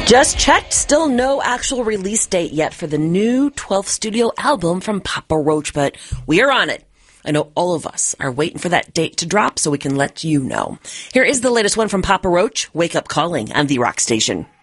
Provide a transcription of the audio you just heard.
Just checked. Still no actual release date yet for the new 12th studio album from Papa Roach, but we are on it. I know all of us are waiting for that date to drop so we can let you know. Here is the latest one from Papa Roach, Wake Up Calling on the Rock Station.